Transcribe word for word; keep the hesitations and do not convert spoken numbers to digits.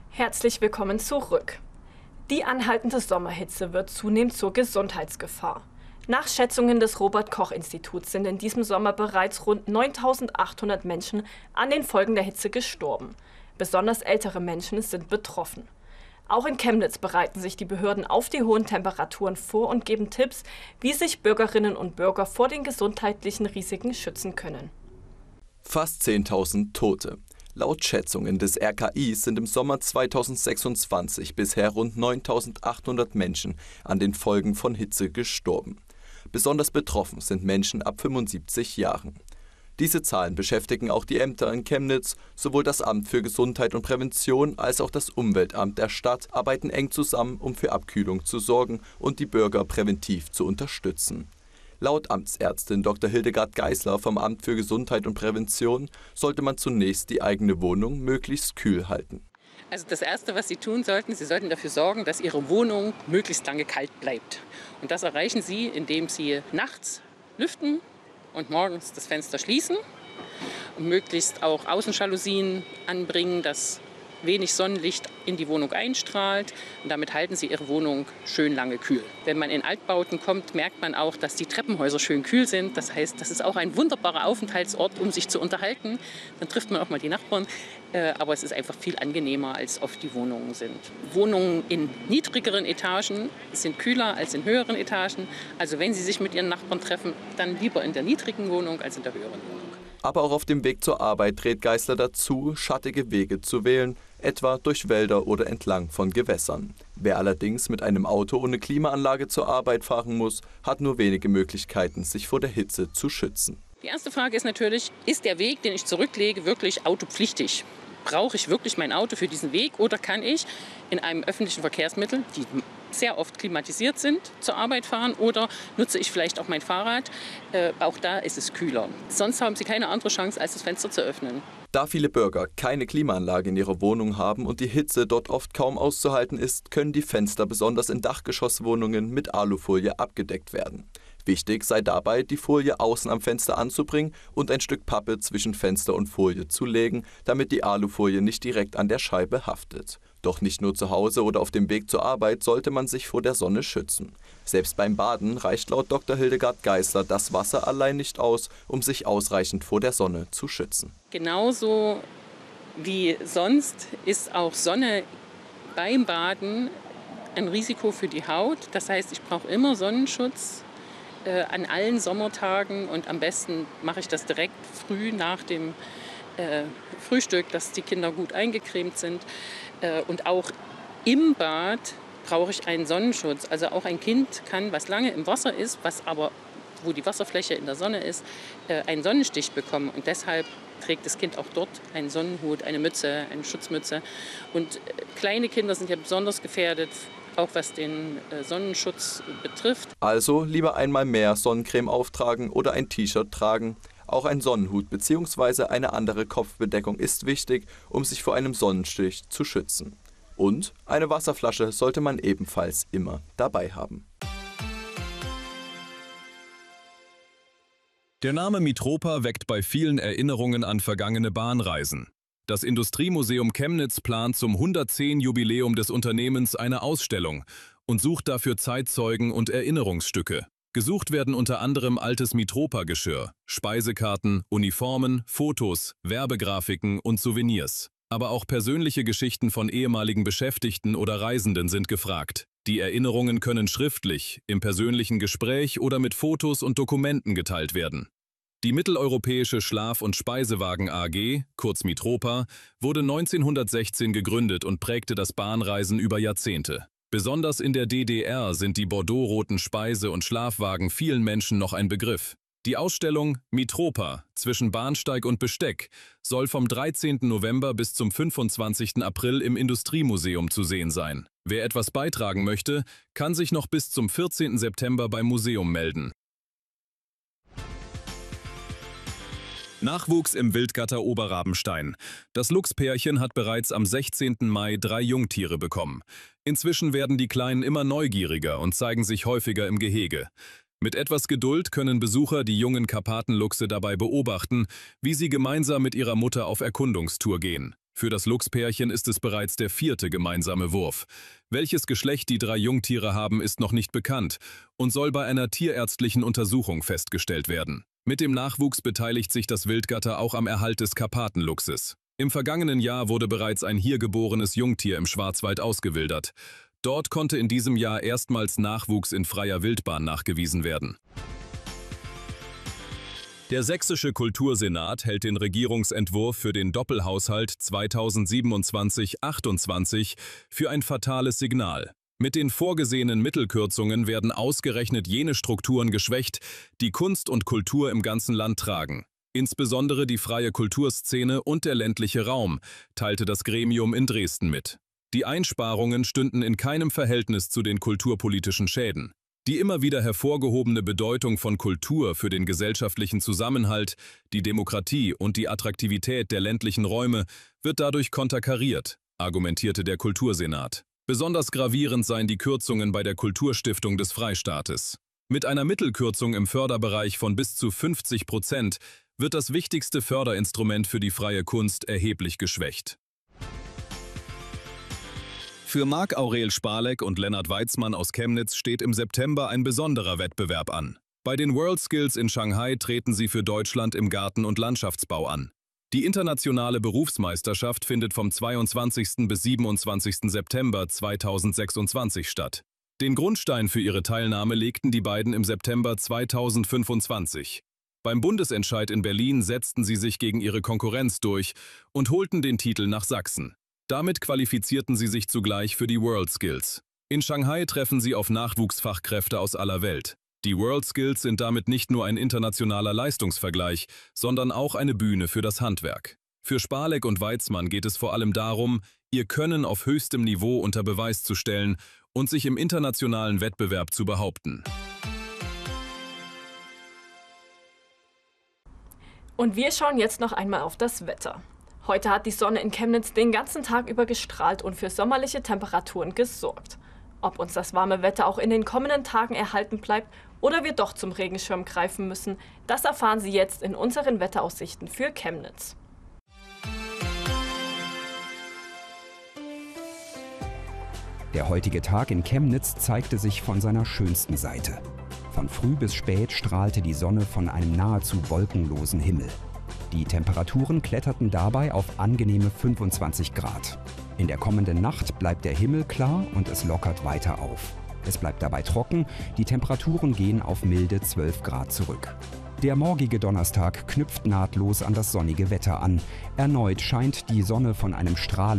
Herzlich willkommen zurück. Die anhaltende Sommerhitze wird zunehmend zur Gesundheitsgefahr. Nach Schätzungen des Robert-Koch-Instituts sind in diesem Sommer bereits rund neuntausendachthundert Menschen an den Folgen der Hitze gestorben. Besonders ältere Menschen sind betroffen. Auch in Chemnitz bereiten sich die Behörden auf die hohen Temperaturen vor und geben Tipps, wie sich Bürgerinnen und Bürger vor den gesundheitlichen Risiken schützen können. Fast zehntausend Tote. Laut Schätzungen des R K I sind im Sommer zweitausendsechsundzwanzig bisher rund neuntausendachthundert Menschen an den Folgen von Hitze gestorben. Besonders betroffen sind Menschen ab fünfundsiebzig Jahren. Diese Zahlen beschäftigen auch die Ämter in Chemnitz. Sowohl das Amt für Gesundheit und Prävention als auch das Umweltamt der Stadt arbeiten eng zusammen, um für Abkühlung zu sorgen und die Bürger präventiv zu unterstützen. Laut Amtsärztin Doktor Hildegard Geisler vom Amt für Gesundheit und Prävention sollte man zunächst die eigene Wohnung möglichst kühl halten. Also das Erste, was Sie tun sollten, Sie sollten dafür sorgen, dass Ihre Wohnung möglichst lange kalt bleibt. Und das erreichen Sie, indem Sie nachts lüften und morgens das Fenster schließen und möglichst auch Außenjalousien anbringen, dass wenig Sonnenlicht in die Wohnung einstrahlt. Und damit halten Sie Ihre Wohnung schön lange kühl. Wenn man in Altbauten kommt, merkt man auch, dass die Treppenhäuser schön kühl sind. Das heißt, das ist auch ein wunderbarer Aufenthaltsort, um sich zu unterhalten. Dann trifft man auch mal die Nachbarn. Aber es ist einfach viel angenehmer, als oft die Wohnungen sind. Wohnungen in niedrigeren Etagen sind kühler als in höheren Etagen. Also wenn Sie sich mit Ihren Nachbarn treffen, dann lieber in der niedrigen Wohnung als in der höheren Wohnung. Aber auch auf dem Weg zur Arbeit rät Geisler dazu, schattige Wege zu wählen, etwa durch Wälder oder entlang von Gewässern. Wer allerdings mit einem Auto ohne Klimaanlage zur Arbeit fahren muss, hat nur wenige Möglichkeiten, sich vor der Hitze zu schützen. Die erste Frage ist natürlich, ist der Weg, den ich zurücklege, wirklich autopflichtig? Brauche ich wirklich mein Auto für diesen Weg oder kann ich in einem öffentlichen Verkehrsmittel, die sehr oft klimatisiert sind, zur Arbeit fahren oder nutze ich vielleicht auch mein Fahrrad? Äh, auch da ist es kühler. Sonst haben Sie keine andere Chance, als das Fenster zu öffnen. Da viele Bürger keine Klimaanlage in ihrer Wohnung haben und die Hitze dort oft kaum auszuhalten ist, können die Fenster besonders in Dachgeschosswohnungen mit Alufolie abgedeckt werden. Wichtig sei dabei, die Folie außen am Fenster anzubringen und ein Stück Pappe zwischen Fenster und Folie zu legen, damit die Alufolie nicht direkt an der Scheibe haftet. Doch nicht nur zu Hause oder auf dem Weg zur Arbeit sollte man sich vor der Sonne schützen. Selbst beim Baden reicht laut Doktor Hildegard Geisler das Wasser allein nicht aus, um sich ausreichend vor der Sonne zu schützen. Genauso wie sonst ist auch Sonne beim Baden ein Risiko für die Haut. Das heißt, ich brauche immer Sonnenschutz äh, an allen Sommertagen und am besten mache ich das direkt früh nach dem äh, Frühstück, dass die Kinder gut eingecremt sind. Äh, und auch im Bad brauche ich einen Sonnenschutz. Also auch ein Kind kann, was lange im Wasser ist, was aber, wo die Wasserfläche in der Sonne ist, äh, einen Sonnenstich bekommen. Und deshalb trägt das Kind auch dort einen Sonnenhut, eine Mütze, eine Schutzmütze. Und äh, kleine Kinder sind ja besonders gefährdet, auch was den äh, Sonnenschutz betrifft. Also lieber einmal mehr Sonnencreme auftragen oder ein T-Shirt tragen. Auch ein Sonnenhut bzw. eine andere Kopfbedeckung ist wichtig, um sich vor einem Sonnenstich zu schützen. Und eine Wasserflasche sollte man ebenfalls immer dabei haben. Der Name Mitropa weckt bei vielen Erinnerungen an vergangene Bahnreisen. Das Industriemuseum Chemnitz plant zum hundertzehn Jubiläum des Unternehmens eine Ausstellung und sucht dafür Zeitzeugen und Erinnerungsstücke. Gesucht werden unter anderem altes Mitropa-Geschirr, Speisekarten, Uniformen, Fotos, Werbegrafiken und Souvenirs. Aber auch persönliche Geschichten von ehemaligen Beschäftigten oder Reisenden sind gefragt. Die Erinnerungen können schriftlich, im persönlichen Gespräch oder mit Fotos und Dokumenten geteilt werden. Die Mitteleuropäische Schlaf- und Speisewagen A G, kurz Mitropa, wurde neunzehnhundertsechzehn gegründet und prägte das Bahnreisen über Jahrzehnte. Besonders in der D D R sind die bordeauxroten Speise- und Schlafwagen vielen Menschen noch ein Begriff. Die Ausstellung Mitropa zwischen Bahnsteig und Besteck soll vom dreizehnten November bis zum fünfundzwanzigsten April im Industriemuseum zu sehen sein. Wer etwas beitragen möchte, kann sich noch bis zum vierzehnten September beim Museum melden. Nachwuchs im Wildgatter Oberrabenstein. Das Luchspärchen hat bereits am sechzehnten Mai drei Jungtiere bekommen. Inzwischen werden die Kleinen immer neugieriger und zeigen sich häufiger im Gehege. Mit etwas Geduld können Besucher die jungen Karpatenluchse dabei beobachten, wie sie gemeinsam mit ihrer Mutter auf Erkundungstour gehen. Für das Luchspärchen ist es bereits der vierte gemeinsame Wurf. Welches Geschlecht die drei Jungtiere haben, ist noch nicht bekannt und soll bei einer tierärztlichen Untersuchung festgestellt werden. Mit dem Nachwuchs beteiligt sich das Wildgatter auch am Erhalt des Karpatenluchses. Im vergangenen Jahr wurde bereits ein hier geborenes Jungtier im Schwarzwald ausgewildert. Dort konnte in diesem Jahr erstmals Nachwuchs in freier Wildbahn nachgewiesen werden. Der Sächsische Kultursenat hält den Regierungsentwurf für den Doppelhaushalt zweitausendsiebenundzwanzig achtundzwanzig für ein fatales Signal. Mit den vorgesehenen Mittelkürzungen werden ausgerechnet jene Strukturen geschwächt, die Kunst und Kultur im ganzen Land tragen. Insbesondere die freie Kulturszene und der ländliche Raum, teilte das Gremium in Dresden mit. Die Einsparungen stünden in keinem Verhältnis zu den kulturpolitischen Schäden. Die immer wieder hervorgehobene Bedeutung von Kultur für den gesellschaftlichen Zusammenhalt, die Demokratie und die Attraktivität der ländlichen Räume wird dadurch konterkariert, argumentierte der Kultursenat. Besonders gravierend seien die Kürzungen bei der Kulturstiftung des Freistaates. Mit einer Mittelkürzung im Förderbereich von bis zu fünfzig Prozent wird das wichtigste Förderinstrument für die freie Kunst erheblich geschwächt. Für Marc-Aurel Spaleck und Lennart Weitzmann aus Chemnitz steht im September ein besonderer Wettbewerb an. Bei den WorldSkills in Shanghai treten sie für Deutschland im Garten- und Landschaftsbau an. Die internationale Berufsmeisterschaft findet vom zweiundzwanzigsten bis siebenundzwanzigsten September zweitausendsechsundzwanzig statt. Den Grundstein für ihre Teilnahme legten die beiden im September zweitausendfünfundzwanzig. Beim Bundesentscheid in Berlin setzten sie sich gegen ihre Konkurrenz durch und holten den Titel nach Sachsen. Damit qualifizierten sie sich zugleich für die WorldSkills. In Shanghai treffen sie auf Nachwuchsfachkräfte aus aller Welt. Die WorldSkills sind damit nicht nur ein internationaler Leistungsvergleich, sondern auch eine Bühne für das Handwerk. Für Spaleck und Weitzmann geht es vor allem darum, ihr Können auf höchstem Niveau unter Beweis zu stellen und sich im internationalen Wettbewerb zu behaupten. Und wir schauen jetzt noch einmal auf das Wetter. Heute hat die Sonne in Chemnitz den ganzen Tag über gestrahlt und für sommerliche Temperaturen gesorgt. Ob uns das warme Wetter auch in den kommenden Tagen erhalten bleibt oder wir doch zum Regenschirm greifen müssen, das erfahren Sie jetzt in unseren Wetteraussichten für Chemnitz. Der heutige Tag in Chemnitz zeigte sich von seiner schönsten Seite. Von früh bis spät strahlte die Sonne von einem nahezu wolkenlosen Himmel. Die Temperaturen kletterten dabei auf angenehme fünfundzwanzig Grad. In der kommenden Nacht bleibt der Himmel klar und es lockert weiter auf. Es bleibt dabei trocken, die Temperaturen gehen auf milde zwölf Grad zurück. Der morgige Donnerstag knüpft nahtlos an das sonnige Wetter an. Erneut scheint die Sonne von einem strahlenden